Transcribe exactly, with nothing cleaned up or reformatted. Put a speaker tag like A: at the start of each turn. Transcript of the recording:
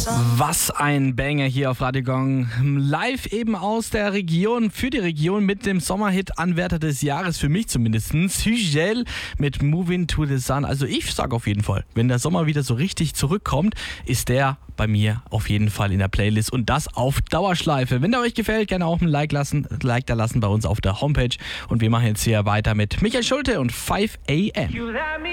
A: Was ein Banger hier auf Radio Gong. Live eben aus der Region, für die Region mit dem Sommerhit-Anwärter des Jahres, für mich zumindest. Hügel mit Moving to the Sun. Also ich sag auf jeden Fall, wenn der Sommer wieder so richtig zurückkommt, ist der bei mir auf jeden Fall in der Playlist und das auf Dauerschleife. Wenn der euch gefällt, gerne auch ein Like lassen, Like da lassen bei uns auf der Homepage. Und wir machen jetzt hier weiter mit Michael Schulte und five a m